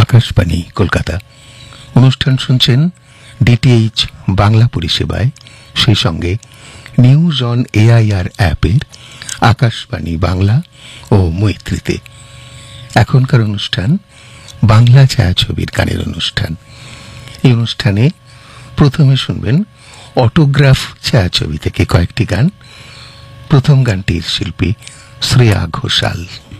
আকাশবাণী কলকাতা। অনুষ্ঠান শুনছেন ডিটিএইচ বাংলা পরিষেবায়, সেই সঙ্গে নিউজ অন এআইআর অ্যাপের আকাশবাণী বাংলা ও মৈত্রীতে। এখনকার অনুষ্ঠান বাংলা ছায়াছবির গানের অনুষ্ঠান। এই অনুষ্ঠানে প্রথমে শুনবেন অটোগ্রাফ ছায়াছবি থেকে কয়েকটি গান। প্রথম গানটির শিল্পী শ্রেয়া ঘোষাল।